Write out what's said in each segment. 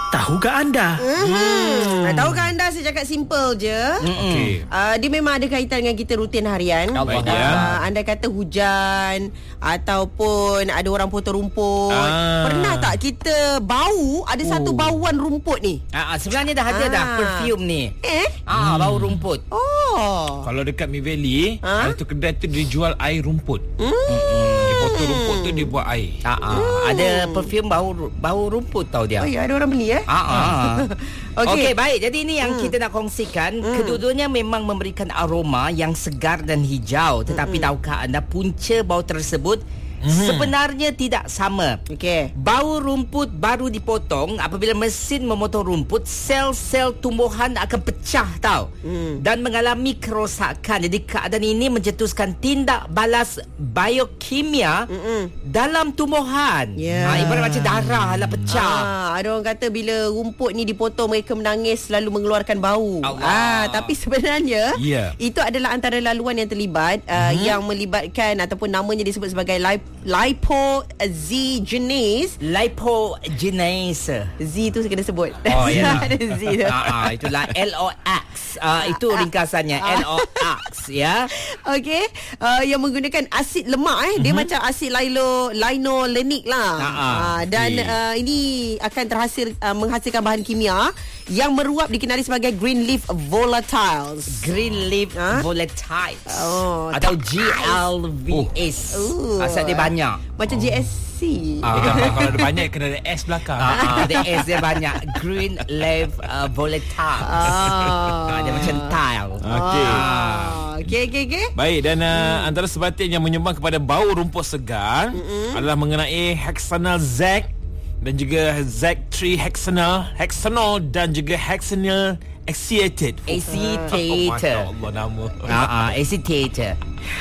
Tahukah anda? Tahukah anda, saya cakap simple je. Okay. Dia memang ada kaitan dengan kita rutin harian. Anda kata hujan ataupun ada orang potong rumput. Pernah tak kita bau ada satu bauan rumput ni? Sebenarnya dah ada dah perfume ni. Bau rumput. Kalau dekat Mid Valley, ada tu kedai tu dia jual air rumput. Dia potong rumput tu dia buat air. Ada perfume bau rumput tau dia. Oh ya, ada orang beli Okey, baik. Jadi ini yang kita nak kongsikan. Kedua-duanya memang memberikan aroma yang segar dan hijau. Tetapi tahukah anda punca bau tersebut sebenarnya tidak sama. Bau rumput baru dipotong, apabila mesin memotong rumput, sel-sel tumbuhan akan pecah tau, dan mengalami kerosakan. Jadi keadaan ini mencetuskan tindak balas biokimia dalam tumbuhan. Ibarat macam darah lah pecah. Ada orang kata bila rumput ni dipotong, mereka menangis, selalu mengeluarkan bau. Tapi sebenarnya itu adalah antara laluan yang terlibat, yang melibatkan ataupun namanya disebut sebagai lipoxygenase. Z tu saya kena sebut. Ada Z tu. Itulah LOX. Itu ringkasannya, LOX ya. Okey, yang menggunakan asid lemak dia macam asid linolenic lah. Dan ini akan menghasilkan bahan kimia yang meruap dikenali sebagai green leaf volatiles. Atau GLVS. Asal dia banyak. Macam GSC. Kalau ada banyak kena ada S belakang. Ada S dia banyak. Green leaf volatiles. Dia macam tile. Okey. Baik, dan antara sebatin yang menyumbang kepada bau rumput segar adalah mengenai hexanyl Z dan juga Z3 hexanol dan juga hexanyl acetator. Acetator. Allah nama. Acetator.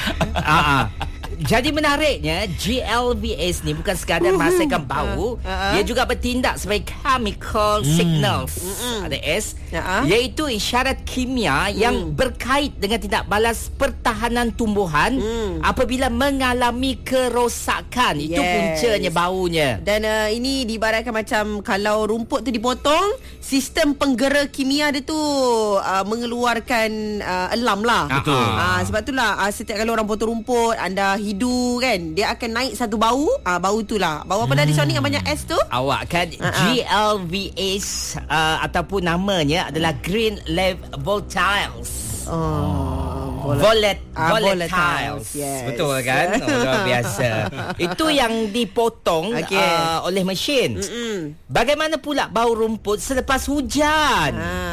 Jadi menariknya, GLVS ni bukan sekadar menghasilkan bau, ia juga bertindak sebagai chemical signals. Ada S, iaitu isyarat kimia yang berkait dengan tindak balas pertahanan tumbuhan apabila mengalami kerosakan. Itu puncanya baunya. Dan ini diibaratkan macam kalau rumput tu dipotong, sistem penggera kimia dia tu mengeluarkan alarm lah. Betul. Sebab itulah setiap kali orang potong rumput, anda hidu kan, dia akan naik satu bau. Bau tu lah. Bau apa tadi Sony yang banyak S tu? Awak kan GLVS ataupun namanya adalah green leaf volatiles. Volatiles. Betul kan? Luar biasa. Itu yang dipotong oleh mesin. Bagaimana pula bau rumput selepas hujan?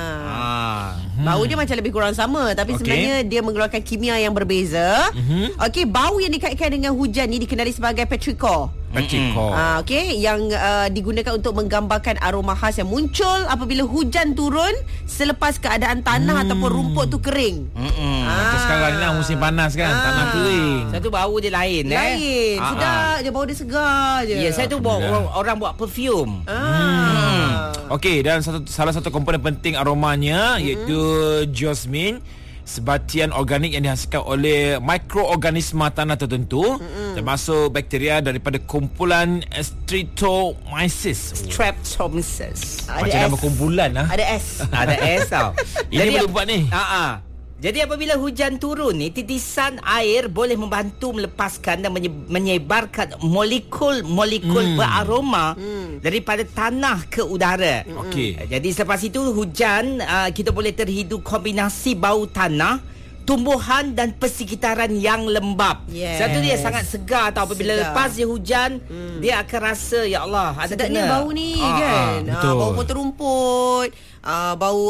Bau dia macam lebih kurang sama, tapi sebenarnya dia mengeluarkan kimia yang berbeza. Bau yang dikaitkan dengan hujan ni dikenali sebagai petrichor. Yang digunakan untuk menggambarkan aroma khas yang muncul apabila hujan turun selepas keadaan tanah ataupun rumput tu kering. Macam sekarang ni lah musim panas kan, tanah kering. Satu bau dia lain. Sedap je, bau dia segar je. Ya, saya tu orang buat perfume. Okey, dan salah satu komponen penting aromanya iaitu geosmin, sebatian organik yang dihasilkan oleh mikroorganisma tanah tertentu, termasuk bakteria daripada kumpulan Streptomyces. Macam nama kumpulan lah. Ada S. Ada S tau. Ini boleh buat ni. Jadi apabila hujan turun ni, titisan air boleh membantu melepaskan dan menyebarkan molekul-molekul beraroma daripada tanah ke udara. Jadi selepas itu hujan, kita boleh terhidu kombinasi bau tanah, tumbuhan dan persekitaran yang lembap. Satu dia sangat segar tau. Apabila lepas dia hujan, dia akan rasa ya Allah, ada sedapnya bau ni kan. Bau potong rumput, bau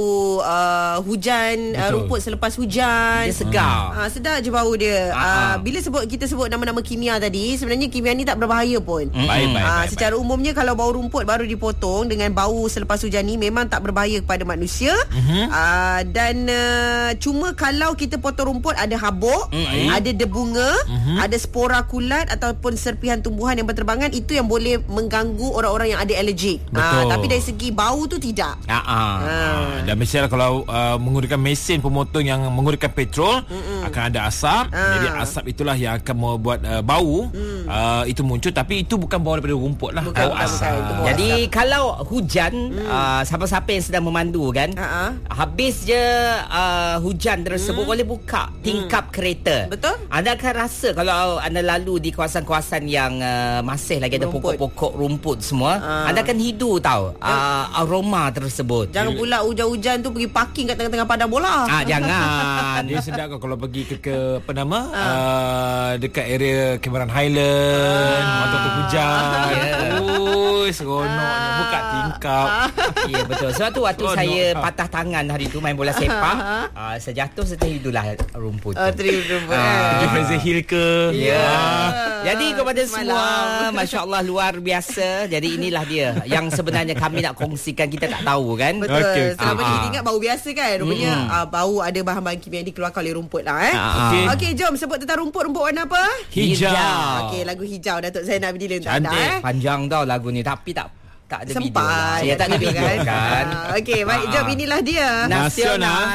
hujan, rumput selepas hujan. Dia segar. Sedap je bau dia. Bila kita sebut nama-nama kimia tadi, sebenarnya kimia ni tak berbahaya pun. Secara umumnya kalau bau rumput baru dipotong dengan bau selepas hujan ni memang tak berbahaya kepada manusia. Dan cuma kalau kita potong rumput ada habuk, ada debunga, ada spora kulat ataupun serpihan tumbuhan yang berterbangan, itu yang boleh mengganggu orang-orang yang ada alergik. Tapi dari segi bau tu tidak. Dan misalnya kalau menggunakan mesin pemotong yang menggunakan petrol, akan ada asap. Jadi asap itulah yang akan membuat bau itu muncul, tapi itu bukan bau daripada rumput lah. Bukan, asap. Jadi kalau hujan, siapa-siapa yang sedang memandu kan, habis je hujan tersebut boleh buka tingkap kereta. Betul. Anda akan rasa kalau anda lalu di kawasan-kawasan yang masih lagi ada pokok-pokok rumput semua, anda akan hidu tahu aroma tersebut. Jangan pula hujan-hujan tu pergi parking kat tengah-tengah padang bola. Jangan. Dia sedap kalau pergi ke apa nama dekat area Cameron Highland, waktu hujan. Seronoknya buka tingkap. Ya betul. Sebab tu waktu saya patah tangan hari tu main bola sepak, saya jatuh setelah itulah rumput. Rumput. Pergi Fraser Hill ke? Jadi kepada semua, masya-Allah luar biasa. Jadi inilah dia yang sebenarnya kami nak kongsikan, kita tak tahu kan. Betul. Selama ni kita ingat bau biasa kan. Rupanya bau ada bahan-bahan kimia yang dikeluarkan oleh rumput lah. Okey, jom sebut tentang rumput warna apa? Hijau. Okey, lagu Hijau Datuk Zainab Abidin tak Cantik. ada. Panjang tau lagu ni, tapi tak ada Sempat. video. Saya tak ada video kan. Okey, baik, jom inilah dia. Nasional.